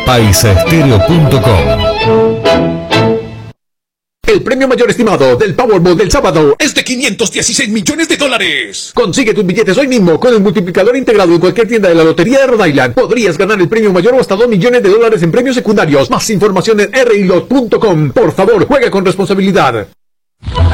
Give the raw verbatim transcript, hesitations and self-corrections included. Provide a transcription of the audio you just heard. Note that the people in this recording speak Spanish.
paisaestereo punto com. El premio mayor estimado del Powerball del sábado es de quinientos dieciséis millones de dólares. Consigue tus billetes hoy mismo con el multiplicador integrado en cualquier tienda de la Lotería de Rhode Island. Podrías ganar el premio mayor o hasta dos millones de dólares en premios secundarios. Más información en r i lot punto com. Por favor, juega con responsabilidad.